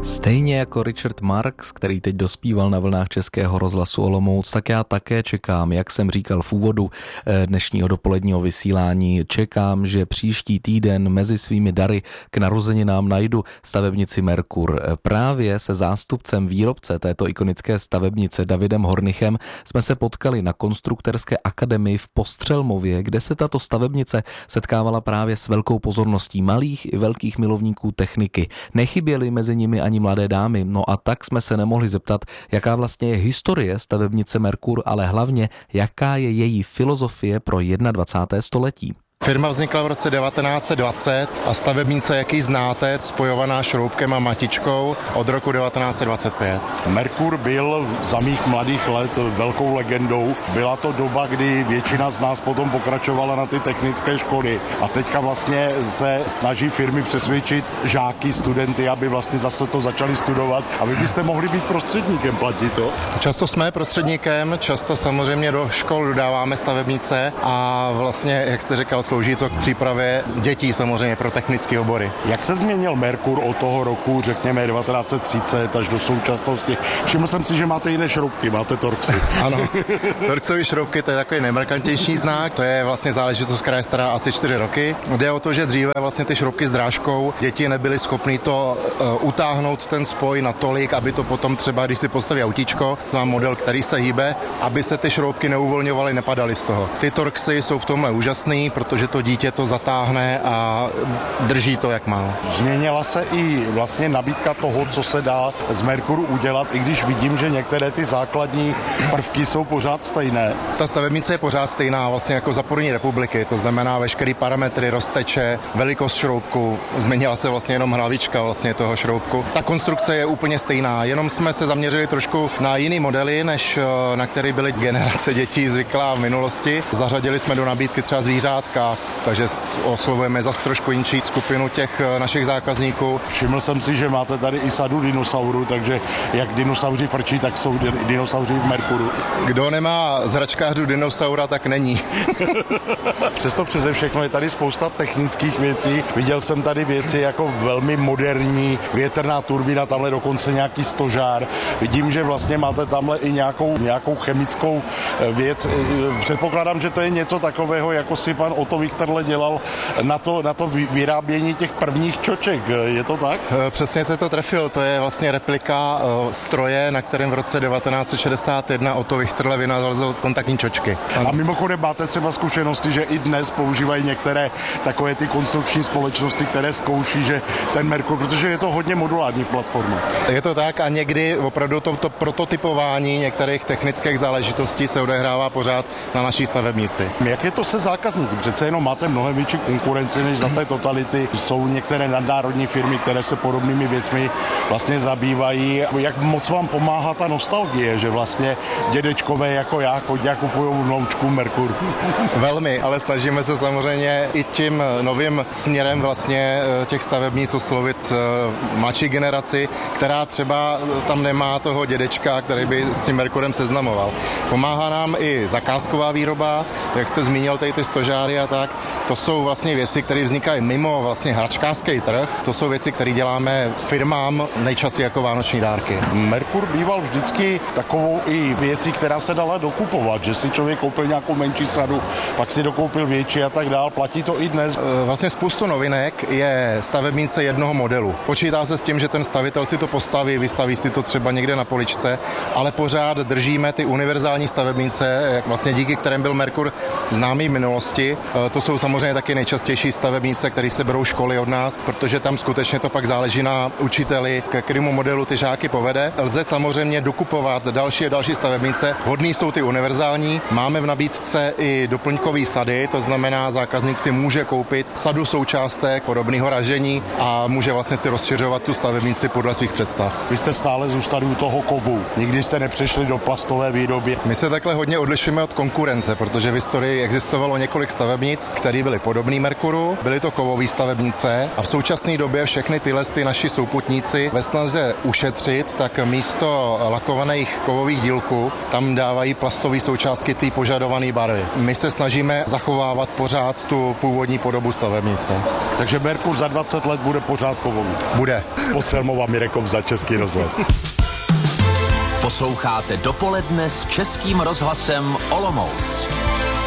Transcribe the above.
Stejně jako Richard Marx, který teď dospíval na vlnách Českého rozhlasu Olomouc, tak já také čekám, jak jsem říkal v úvodu dnešního dopoledního vysílání, čekám, že příští týden mezi svými dary k narozeninám najdu stavebnici Merkur. Právě se zástupcem výrobce této ikonické stavebnice Davidem Hornichem jsme se potkali na Konstruktorské akademii v Postřelmově, kde se tato stavebnice setkávala právě s velkou pozorností malých i velkých milovníků techniky. Nechyběly mezi nimi ani mladé dámy, no a tak jsme se nemohli zeptat, jaká vlastně je historie stavebnice Merkur, ale hlavně, jaká je její filozofie pro 21. století. Firma vznikla v roce 1920 a stavebnice, jaký znáte, spojovaná šroubkem a matičkou od roku 1925. Merkur byl za mých mladých let velkou legendou. Byla to doba, kdy většina z nás potom pokračovala na ty technické školy a teďka vlastně se snaží firmy přesvědčit žáky, studenty, aby vlastně zase to začali studovat a vy byste mohli být prostředníkem, platí to? Často jsme prostředníkem, často samozřejmě do škol dodáváme stavebnice a vlastně, jak jste říkal, slouží to k přípravě dětí samozřejmě pro technické obory. Jak se změnil Merkur od toho roku, řekněme 1930 až do současnosti? Všiml jsem si, že máte jiné šroubky, máte torxy. Ano, torxové šroubky, to je takový nejmarkantnější znak, to je vlastně záležitost, která je stará asi 4 roky. Jde o to, že dříve vlastně ty šroubky s drážkou, děti nebyly schopny to utáhnout ten spoj natolik, aby to potom třeba, když si postaví autíčko, co má model, který se hýbe, aby se ty šroubky neuvolňovaly, nepadaly z toho. Ty torxy jsou v tomhle úžasný, protože to dítě to zatáhne a drží to, jak má. Změnila se i vlastně nabídka toho, co se dá z Merkuru udělat, i když vidím, že některé ty základní prvky jsou pořád stejné. Ta stavebnice je pořád stejná vlastně jako za první republiky, to znamená veškerý parametry, rozteče, velikost šroubku, změnila se vlastně jenom hlavička vlastně toho šroubku. Ta konstrukce je úplně stejná, jenom jsme se zaměřili trošku na jiný modely, než na který byly generace dětí zvyklá v minulosti. Zařadili jsme do nabídky třeba zvířátka, takže oslovujeme zase trošku jinčí skupinu těch našich zákazníků. Všiml jsem si, že máte tady i sadu dinosaurů, takže jak dinosauři frčí, tak jsou dinosauři v Merkuru. Kdo nemá z hračkářů dinosaura, tak není. Přesto přeze všechno je tady spousta technických věcí. Viděl jsem tady věci jako velmi moderní větrná turbína, tamhle dokonce nějaký stožár. Vidím, že vlastně máte tamhle i nějakou chemickou věc. Předpokládám, že to je něco takového, jako si pan Otto Wichterle dělal na to vyrábění těch prvních čoček. Je to tak? Přesně se to trefil. To je vlastně replika stroje, na kterém v roce 1961 Otto Wichterle vynalezl kontaktní čočky. A mimochodem máte třeba zkušenosti, že i dnes používají některé takové ty konstrukční společnosti, které zkouší, že ten Merkur, protože je to hodně modulární platforma. Je to tak a někdy opravdu to prototypování některých technických záležitostí se odehrává pořád na naší stavebnici. Jak je to se zákazníky? Přece jenom máte mnohem větší konkurenci než za té totality. Jsou některé nadnárodní firmy, které se podobnými věcmi vlastně zabývají. Jak moc vám pomáhá ta nostalgie, že vlastně dědečkové jako já chodí a kupují vnoučku Merkur? Velmi, ale snažíme se samozřejmě i tím novým směrem vlastně těch stavebnic oslovit mladší generaci, která třeba tam nemá toho dědečka, který by s tím Merkurem seznamoval. Pomáhá nám i zakázková výroba, jak jste zmínil tady ty stožáry a tak. To jsou vlastně věci, které vznikají mimo vlastně hračkářský trh. To jsou věci, které děláme firmám nejčastěji jako vánoční dárky. Merkur býval vždycky takovou i věcí, která se dala dokupovat, že si člověk koupil nějakou menší sadu, pak si dokoupil větší a tak dál. Platí to i dnes. Vlastně spoustu novinek je stavebnice jednoho modelu. Počítá se s tím, že ten stavitel si to postaví, vystaví si to třeba někde na poličce, ale pořád držíme ty univerzální stavebnice, vlastně díky kterým byl Merkur známý v minulosti. To jsou samozřejmě taky nejčastější stavebnice, které se berou školy od nás, protože tam skutečně to pak záleží na učiteli, ke kterému modelu ty žáky povede. Lze samozřejmě dokupovat další a další stavebnice. Hodný jsou ty univerzální. Máme v nabídce i doplňkový sady, to znamená, zákazník si může koupit sadu součástek podobného ražení a může vlastně si rozšiřovat tu stavebnici podle svých představ. Vy jste stále zůstali u toho kovu. Nikdy jste nepřešli do plastové výroby. My se takhle hodně odlišujeme od konkurence, protože v historii existovalo několik stavebnic stavebnic, které byly podobné Merkuru. Byly to kovové stavebnice a v současné době všechny tyhle naši souputníci ve snaze ušetřit, tak místo lakovaných kovových dílků tam dávají plastové součástky té požadované barvy. My se snažíme zachovávat pořád tu původní podobu stavebnice. Takže Merkur za 20 let bude pořád kovový. Bude. S Postřelmou a Mirekom za Český rozhlas. Posloucháte Dopoledne s Českým rozhlasem Olomouc.